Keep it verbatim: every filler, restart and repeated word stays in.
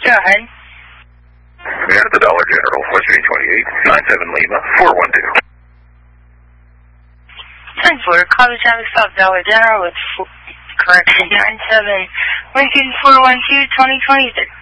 go ahead. Yeah, the Dollar General, West Street twenty-eight, nine seven Lima, four one two. ten four, copy traffic stop, Dollar General with, correction, nine seven Lincoln four one two, twenty twenty-six.